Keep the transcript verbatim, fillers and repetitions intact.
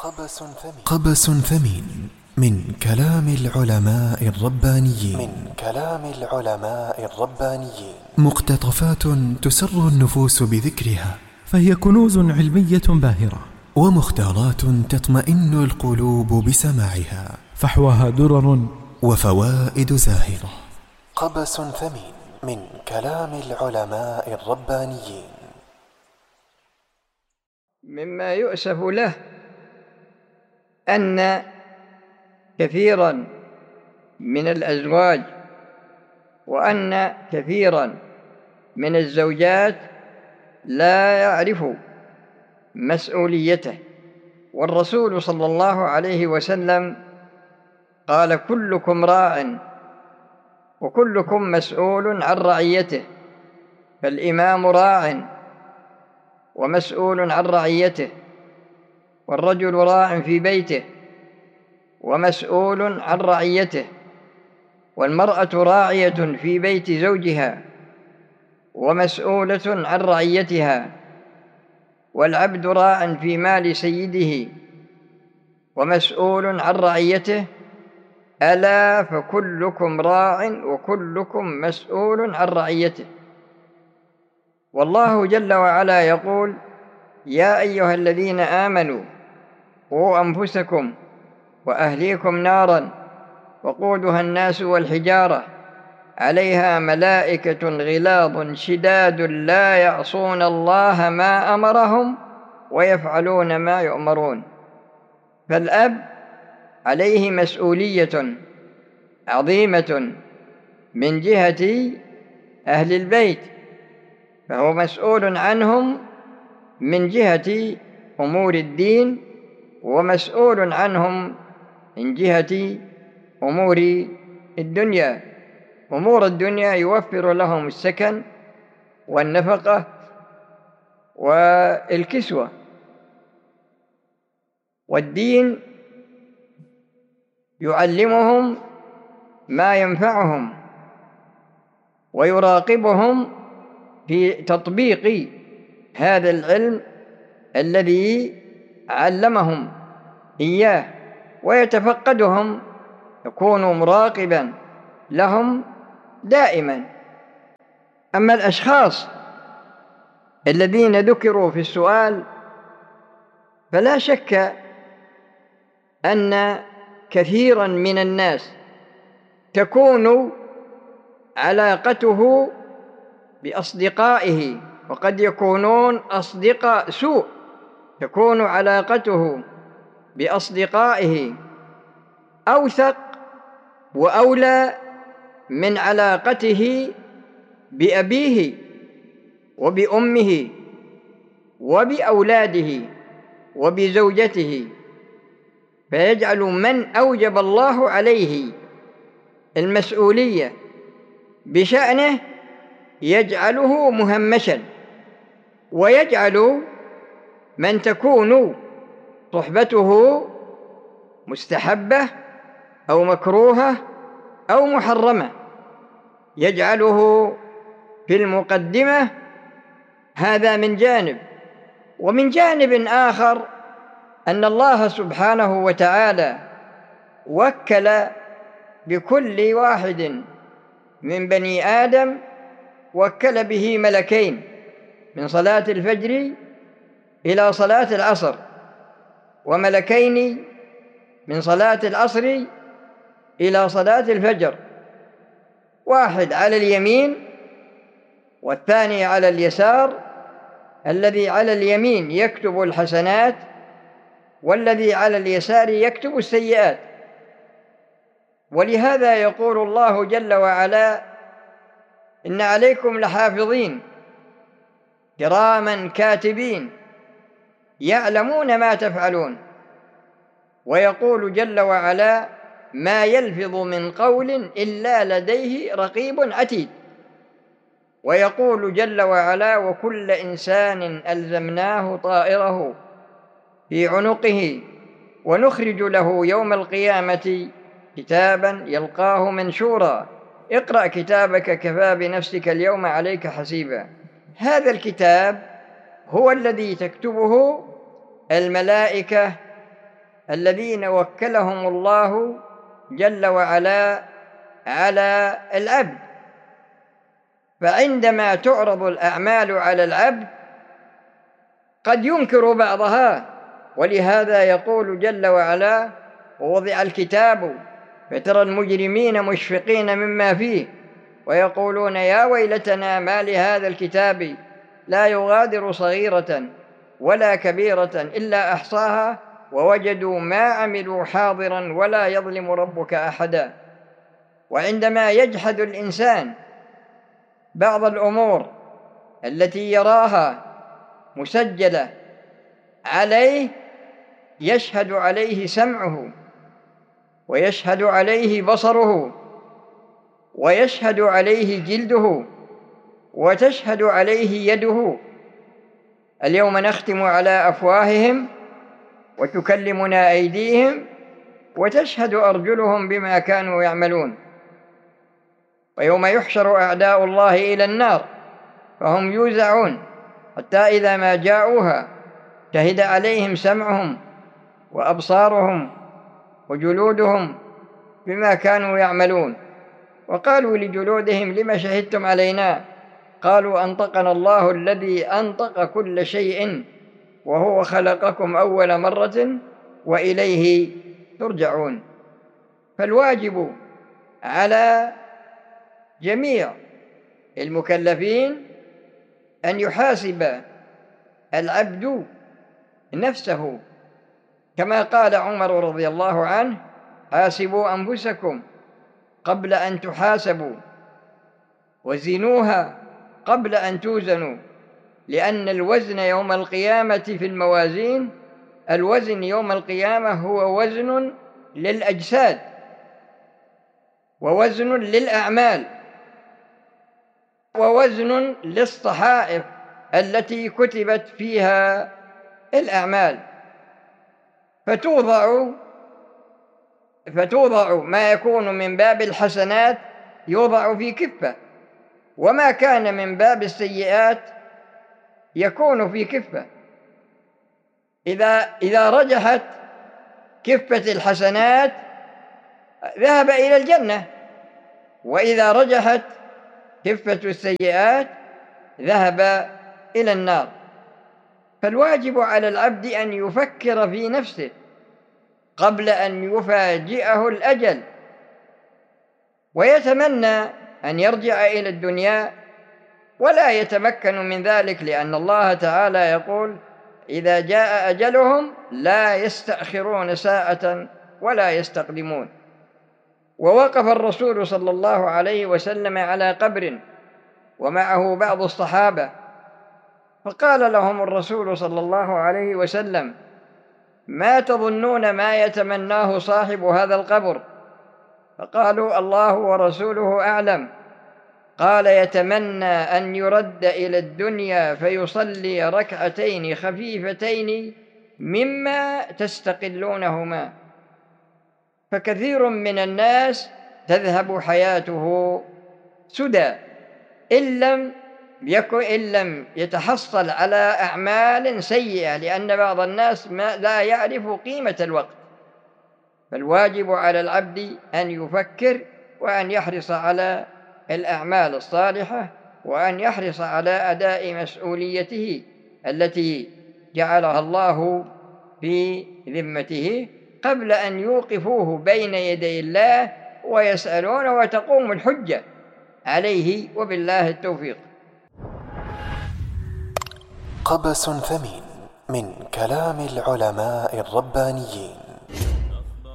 قبس ثمين, قبس ثمين من كلام العلماء الربانيين من كلام العلماء الربانيين مقتطفات تسر النفوس بذكرها، فهي كنوز علمية باهرة، ومختارات تطمئن القلوب بسماعها، فحواها درر وفوائد زاهرة. قبس ثمين من كلام العلماء الربانيين. مما يؤسف له أن كثيرا من الأزواج وأن كثيرا من الزوجات لا يعرف مسؤوليته، والرسول صلى الله عليه وسلم قال: كلكم راع وكلكم مسؤول عن رعيته، فالإمام راع ومسؤول عن رعيته، والرجل راع في بيته ومسؤول عن رعيته، والمرأة راعية في بيت زوجها ومسؤولة عن رعيتها، والعبد راع في مال سيده ومسؤول عن رعيته. ألا فكلكم راع وكلكم مسؤول عن رعيته. والله جل وعلا يقول: يا أيها الذين آمنوا قوا أنفسكم وأهليكم نارا وقودها الناس والحجارة عليها ملائكة غلاظ شداد لا يعصون الله ما أمرهم ويفعلون ما يؤمرون. فالأب عليه مسؤولية عظيمة من جهة أهل البيت، فهو مسؤول عنهم من جهة أمور الدين، ومسؤول عنهم من جهة أمور الدنيا. أمور الدنيا يوفر لهم السكن والنفقة والكسوة، والدين يعلمهم ما ينفعهم ويراقبهم في تطبيق هذا العلم الذي علمهم إياه، ويتفقدهم، يكون مراقبا لهم دائما. أما الأشخاص الذين ذكروا في السؤال فلا شك أن كثيرا من الناس تكون علاقته بأصدقائه، وقد يكونون أصدقاء سوء، تكون علاقته بأصدقائه أوثق وأولى من علاقته بأبيه وبأمه وبأولاده وبزوجته، فيجعل من أوجب الله عليه المسؤولية بشأنه يجعله مهمشا، ويجعل من تكون صحبته مستحبة أو مكروهة أو محرمة يجعله في المقدمة. هذا من جانب. ومن جانب آخر أن الله سبحانه وتعالى وكل بكل واحد من بني آدم وكل به ملكين، من صلاة الفجر إلى صلاة العصر، وملكين من صلاة العصر إلى صلاة الفجر، واحد على اليمين والثاني على اليسار. الذي على اليمين يكتب الحسنات، والذي على اليسار يكتب السيئات. ولهذا يقول الله جل وعلا: إن عليكم لحافظين كراما كاتبين يعلمون ما تفعلون. ويقول جل وعلا: ما يلفظ من قول إلا لديه رقيب عتيد. ويقول جل وعلا: وكل إنسان ألزمناه طائره في عنقه ونخرج له يوم القيامة كتابا يلقاه منشورا اقرأ كتابك كفى بنفسك اليوم عليك حسيبا. هذا الكتاب هو الذي تكتبه الملائكة الذين وكلهم الله جل وعلا على العبد. فعندما تعرض الأعمال على العبد قد ينكر بعضها، ولهذا يقول جل وعلا: ووضع الكتاب فترى المجرمين مشفقين مما فيه ويقولون يا ويلتنا ما لهذا الكتاب لا يغادر صغيرة ولا كبيرة إلا أحصاها ووجدوا ما عملوا حاضرا ولا يظلم ربك أحدا. وعندما يجحد الإنسان بعض الأمور التي يراها مسجلة عليه يشهد عليه سمعه ويشهد عليه بصره ويشهد عليه جلده وتشهد عليه يده. اليوم نختم على أفواههم وتكلمنا أيديهم وتشهد أرجلهم بما كانوا يعملون. ويوم يحشر أعداء الله إلى النار فهم يوزعون حتى إذا ما جاءوها شهد عليهم سمعهم وأبصارهم وجلودهم بما كانوا يعملون. وقالوا لجلودهم لما شهدتم علينا؟ قالوا أنطقنا الله الذي أنطق كل شيء وهو خلقكم أول مرة وإليه ترجعون. فالواجب على جميع المكلفين أن يحاسب العبد نفسه، كما قال عمر رضي الله عنه: حاسبوا أنفسكم قبل أن تحاسبوا وزنوها قبل أن توزنوا، لأن الوزن يوم القيامة في الموازين، الوزن يوم القيامة هو وزن للأجساد ووزن للأعمال ووزن للصحائف التي كتبت فيها الأعمال، فتوضع فتوضع ما يكون من باب الحسنات يوضع في كفة، وما كان من باب السيئات يكون في كفة. إذا إذا رجحت كفة الحسنات ذهب إلى الجنة، وإذا رجحت كفة السيئات ذهب إلى النار. فالواجب على العبد أن يفكر في نفسه قبل أن يفاجئه الأجل، ويتمنى أن يرجع إلى الدنيا ولا يتمكن من ذلك، لأن الله تعالى يقول: إذا جاء أجلهم لا يستأخرون ساعة ولا يستقدمون. ووقف الرسول صلى الله عليه وسلم على قبر ومعه بعض الصحابة، فقال لهم الرسول صلى الله عليه وسلم: ما تظنون ما يتمناه صاحب هذا القبر؟ فقالوا: الله ورسوله أعلم. قال: يتمنى أن يرد إلى الدنيا فيصلي ركعتين خفيفتين مما تستقلونهما. فكثير من الناس تذهب حياته سدى إن لم يكن إن لم يتحصل على أعمال سيئة، لأن بعض الناس ما لا يعرف قيمة الوقت. فالواجب على العبد أن يفكر وأن يحرص على الأعمال الصالحة، وأن يحرص على أداء مسؤوليته التي جعلها الله في ذمته قبل أن يوقفوه بين يدي الله ويسألون وتقوم الحجة عليه. وبالله التوفيق. قبس ثمين من كلام العلماء الربانيين.